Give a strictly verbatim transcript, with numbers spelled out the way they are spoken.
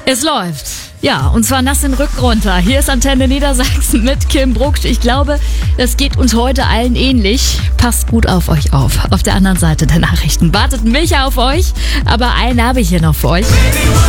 Es läuft. Ja, und zwar nass den Rücken runter. Hier ist Antenne Niedersachsen mit Kim Brucksch. Ich glaube, das geht uns heute allen ähnlich. Passt gut auf euch auf. Auf der anderen Seite der Nachrichten wartet Micha auf euch. Aber einen habe ich hier noch für euch.